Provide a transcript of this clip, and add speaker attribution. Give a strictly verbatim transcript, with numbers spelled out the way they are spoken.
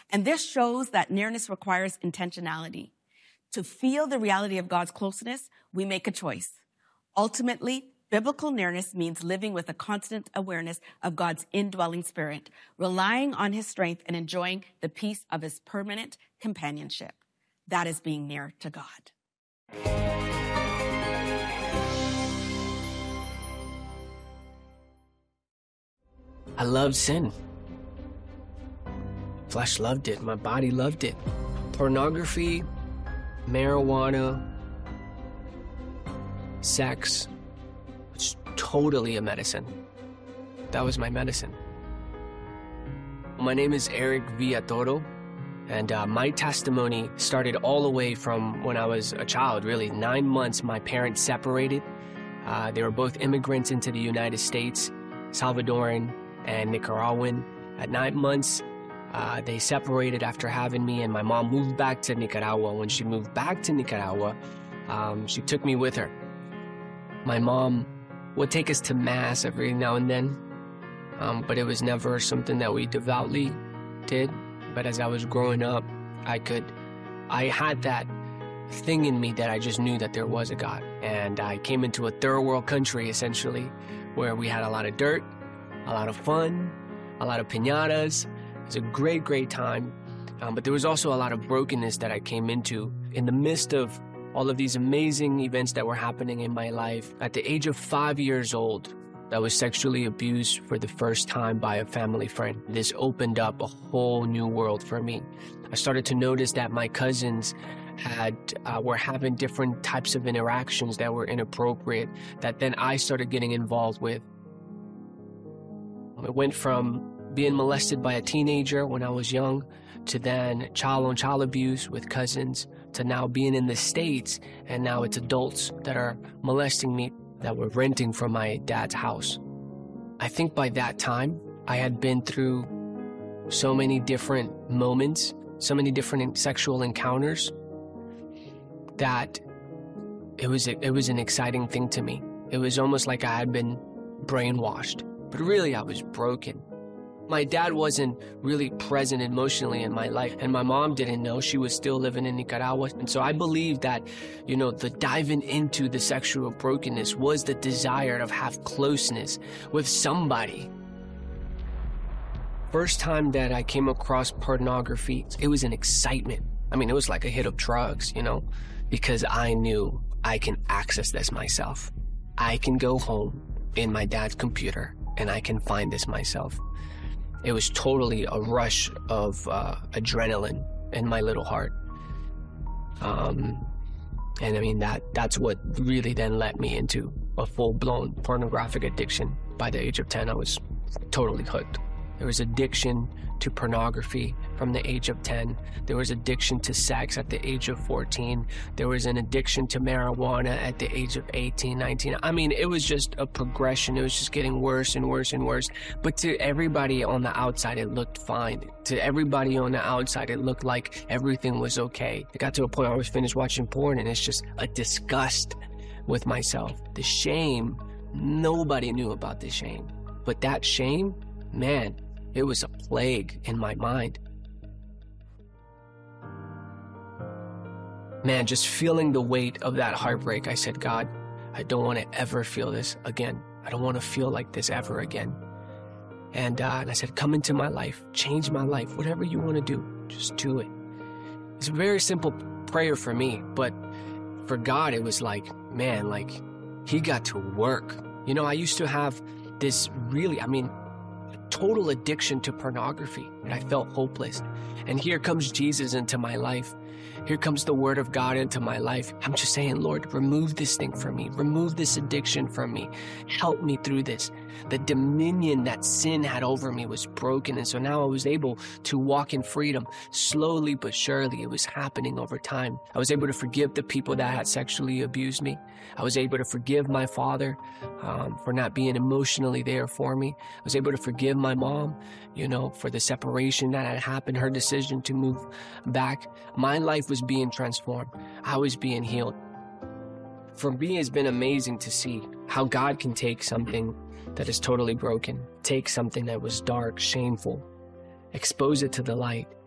Speaker 1: And this shows that nearness requires intentionality. To feel the reality of God's closeness, we make a choice. Ultimately, biblical nearness means living with a constant awareness of God's indwelling spirit, relying on his strength and enjoying the peace of his permanent companionship. That is being near to God.
Speaker 2: I loved sin. Flesh loved it. My body loved it. Pornography, marijuana, sex, it's totally a medicine. That was my medicine. My name is Eric Villatoro, and uh, my testimony started all the way from when I was a child, really. Nine months, my parents separated. Uh, they were both immigrants into the United States, Salvadoran and Nicaraguan. At nine months, uh, they separated after having me, and my mom moved back to Nicaragua. When she moved back to Nicaragua, um, she took me with her. My mom would take us to mass every now and then, um, but it was never something that we devoutly did. But as I was growing up, I could, I had that thing in me that I just knew that there was a God. And I came into a third world country, essentially, where we had a lot of dirt, a lot of fun, a lot of piñatas. It was a great, great time. Um, but there was also a lot of brokenness that I came into in the midst of all of these amazing events that were happening in my life. At the age of five years old, I was sexually abused for the first time by a family friend. This opened up a whole new world for me. I started to notice that my cousins had uh, were having different types of interactions that were inappropriate, that then I started getting involved with. It went from being molested by a teenager when I was young, to then child-on-child abuse with cousins, to now being in the States, and now it's adults that are molesting me, that were renting from my dad's house. I think by that time, I had been through so many different moments, so many different sexual encounters, that it was, it was an exciting thing to me. It was almost like I had been brainwashed, but really I was broken. My dad wasn't really present emotionally in my life, and my mom didn't know. She was still living in Nicaragua. And so I believe that, you know, the diving into the sexual brokenness was the desire to have closeness with somebody. First time that I came across pornography, it was an excitement. I mean, it was like a hit of drugs, you know, because I knew I can access this myself. I can go home in my dad's computer and I can find this myself. It was totally a rush of uh, adrenaline in my little heart. Um, and I mean, that that's what really then led me into a full-blown pornographic addiction. By the age of ten, I was totally hooked. There was addiction to pornography from the age of ten. There was addiction to sex at the age of fourteen. There was an addiction to marijuana at the age of eighteen, nineteen. I mean, it was just a progression. It was just getting worse and worse and worse. But to everybody on the outside, it looked fine. To everybody on the outside, it looked like everything was okay. It got to a point where I was finished watching porn, and it's just a disgust with myself. The shame, nobody knew about the shame. But that shame, man, it was a plague in my mind. Man, just feeling the weight of that heartbreak, I said, God, I don't want to ever feel this again. I don't want to feel like this ever again. And, uh, and I said, come into my life, change my life, whatever you want to do, just do it. It's a very simple prayer for me, but for God, it was like, man, like, he got to work. You know, I used to have this really, I mean, total addiction to pornography, and I felt hopeless. And here comes Jesus into my life. Here comes the word of God into my life. I'm just saying, Lord, remove this thing from me. Remove this addiction from me. Help me through this. The dominion that sin had over me was broken. And so now I was able to walk in freedom. Slowly but surely, it was happening over time. I was able to forgive the people that had sexually abused me. I was able to forgive my father um, for not being emotionally there for me. I was able to forgive my mom, you know, for the separation that had happened, her decision to move back. My life was being transformed. I was being healed. For me, it's been amazing to see how God can take something that is totally broken, take something that was dark, shameful, expose it to the light,